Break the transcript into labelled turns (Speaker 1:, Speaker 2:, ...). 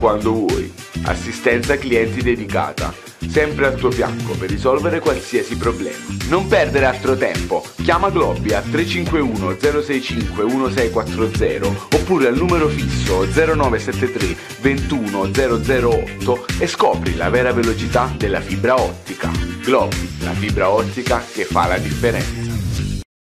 Speaker 1: quando vuoi. Assistenza clienti dedicata, sempre al tuo fianco per risolvere qualsiasi problema. Non perdere altro tempo, chiama Globi al 351 065 1640 oppure al numero fisso 0973 21 008 e scopri la vera velocità della fibra ottica. Globi, la fibra ottica che fa la differenza.